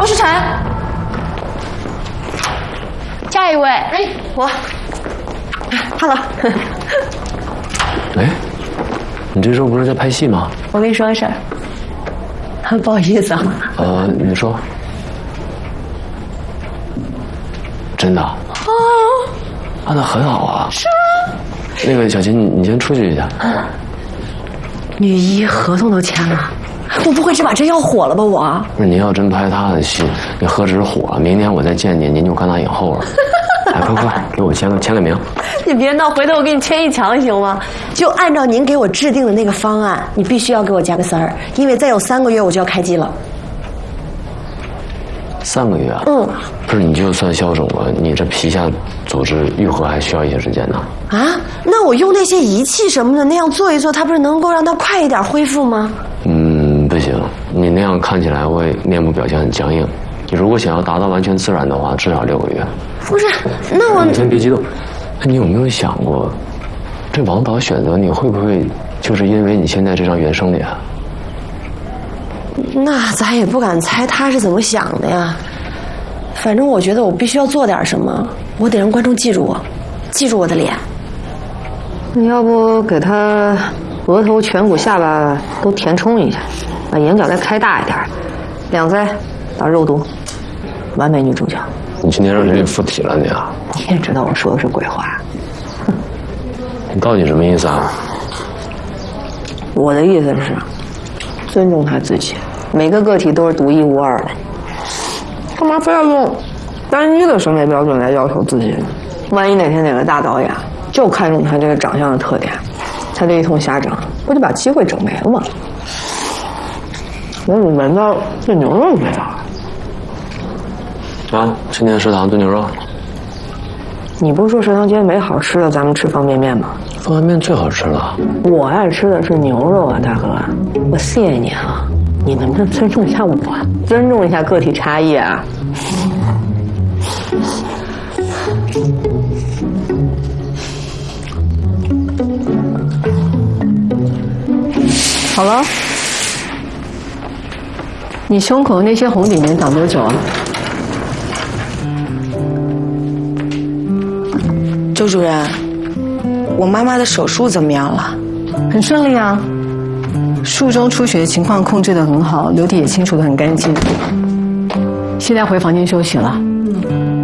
罗世成。下一位，哎，我。Hello。 哎，你这时候不是在拍戏吗？ 我跟你说个事儿。不好意思啊。 你说。真的？啊，那很好啊。 是啊。 那个小琴，你先出去一下。 女一合同都签了，我不会是把这要火了吧？我不是，您要真拍他的戏，你何止火？明年我再见你，您就看他影后了。来，快，给我签个名。 你别闹，回头我给你签一墙行吗？就按照您给我制定的那个方案，你必须要给我加个3，因为再有3个月我就要开机了。 3个月啊？ 嗯。 不是，你就算消肿了，你这皮下组织愈合还需要一些时间呢。 啊？那我用那些仪器什么的那样做一做，它不是能够让它快一点恢复吗？ 不行，你那样看起来会面部表情很僵硬。你如果想要达到完全自然的话，至少6个月。 不是，那我…… 你先别激动。你有没有想过，这王导选择你会不会就是因为你现在这张原生脸？ 那咱也不敢猜他是怎么想的呀。反正我觉得我必须要做点什么，我得让观众记住我，记住我的脸。 你要不给他额头、颧骨、下巴都填充一下，把眼角再开大一点，2腮打肉毒，完美女主角。 你今天让人家附体了你啊？ 你也知道我说的是鬼话。 你到底什么意思啊？ 我的意思是，尊重他自己，每个个体都是独一无二的，干嘛非要用单一的审美标准来要求自己呢？万一哪天哪个大导演就看中他这个长相的特点，他这一通瞎整，不就把机会整没了吗？我怎么闻到这牛肉味道了？ 啊，今天食堂炖牛肉。 你不是说食堂今天没好吃的，咱们吃方便面吗？ 方便面最好吃了。 我爱吃的是牛肉啊，大哥，我谢谢你啊，你能不能尊重一下我，尊重一下个体差异啊？好了，你胸口那些红点点长多久啊？ 周主任，我妈妈的手术怎么样了？ 很顺利啊，术中出血情况控制得很好，流体也清除得很干净。现在回房间休息了。